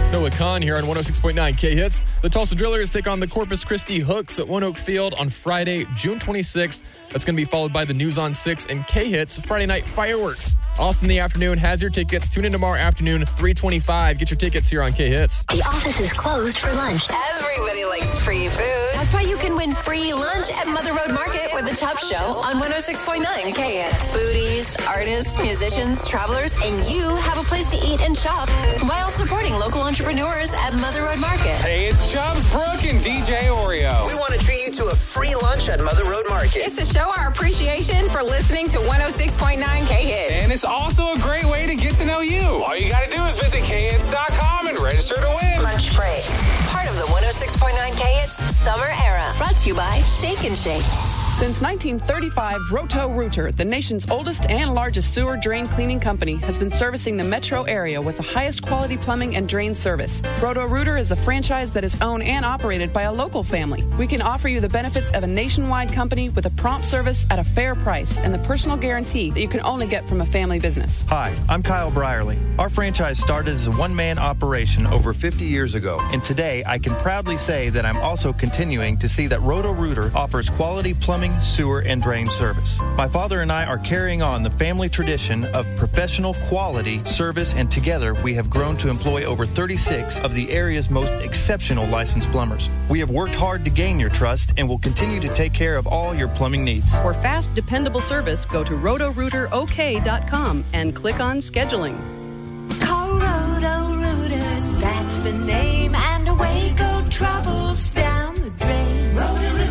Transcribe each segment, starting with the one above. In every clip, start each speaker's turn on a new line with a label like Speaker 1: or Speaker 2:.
Speaker 1: Noah Kahn here on 106.9 K-Hits. The Tulsa Drillers take on the Corpus Christi Hooks at One Oak Field on Friday, June 26th. That's going to be followed by the News on 6 and K-Hits Friday night fireworks. Austin in the afternoon has your tickets. Tune in tomorrow afternoon, 3:25. Get your tickets here on K-Hits.
Speaker 2: The office is closed for lunch.
Speaker 3: Everybody likes free food. That's why you can win free lunch at Mother Road Market with the Chubb Show on 106.9 K-Hits. Foodies, artists, musicians, travelers, and you have a place to eat and shop while supporting local entrepreneurs at Mother Road Market.
Speaker 4: Hey, it's Chubbs, Brooke, and DJ Oreo.
Speaker 5: We want to treat you to a free lunch at Mother Road Market.
Speaker 6: It's to show our appreciation for listening to 106.9 K-Hits.
Speaker 4: And it's also a great way to get to know you. All you got to do is visit khits.com and register to win.
Speaker 3: Lunch break. Part of the 106.9 K-Hits Summer Era. Brought to you by Steak and Shake.
Speaker 7: Since 1935, Roto-Rooter, the nation's oldest and largest sewer drain cleaning company, has been servicing the metro area with the highest quality plumbing and drain service. Roto-Rooter is a franchise that is owned and operated by a local family. We can offer you the benefits of a nationwide company with a prompt service at a fair price and the personal guarantee that you can only get from a family business.
Speaker 8: Hi, I'm Kyle Brierly. Our franchise started as a one-man operation over 50 years ago, and today I can proudly say that I'm also continuing to see that Roto-Rooter offers quality plumbing, sewer, and drain service. My father and I are carrying on the family tradition of professional quality service, and together we have grown to employ over 36 of the area's most exceptional licensed plumbers. We have worked hard to gain your trust and will continue to take care of all your plumbing needs.
Speaker 9: For fast, dependable service, go to rotorooterok.com and click on scheduling.
Speaker 10: Call Roto-Rooter, that's the name, and away go troubles down the drain. Roto-Rooter.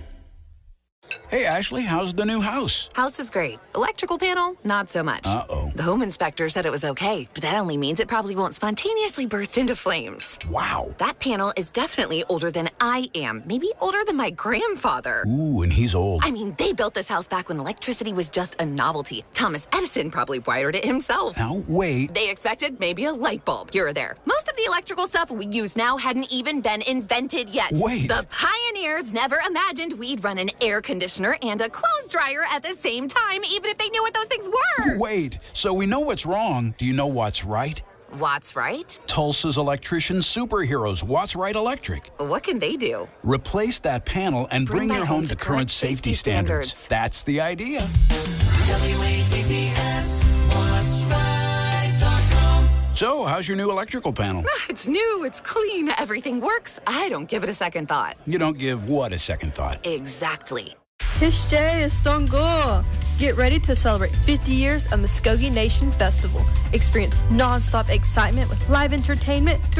Speaker 11: Hey, Ashley, how's the new house?
Speaker 12: House is great. Electrical panel, not so much.
Speaker 11: Uh-oh.
Speaker 12: The home inspector said it was okay, but that only means it probably won't spontaneously burst into flames.
Speaker 11: Wow.
Speaker 12: That panel is definitely older than I am. Maybe older than my grandfather.
Speaker 11: Ooh, and he's old.
Speaker 12: I mean, they built this house back when electricity was just a novelty. Thomas Edison probably wired it himself.
Speaker 11: Now, wait.
Speaker 12: They expected maybe a light bulb here or there. Most of the electrical stuff we use now hadn't even been invented yet.
Speaker 11: Wait.
Speaker 12: The pioneers never imagined we'd run an air conditioner and a clothes dryer at the same time, even if they knew what those things were.
Speaker 11: Wait, so we know what's wrong. Do you know what's right?
Speaker 12: What's right?
Speaker 11: Tulsa's electrician superheroes, What's Right Electric.
Speaker 12: What can they do?
Speaker 11: Replace that panel and bring your home to current safety standards. That's the idea.
Speaker 10: WATTS, whatsright.com.
Speaker 11: So, how's your new electrical panel?
Speaker 12: It's new, it's clean, everything works. I don't give it a second thought.
Speaker 11: You don't give what a second thought?
Speaker 12: Exactly.
Speaker 13: Hishje Estongo. Get ready to celebrate 50 years of Muskogee Nation Festival. Experience non-stop excitement with live entertainment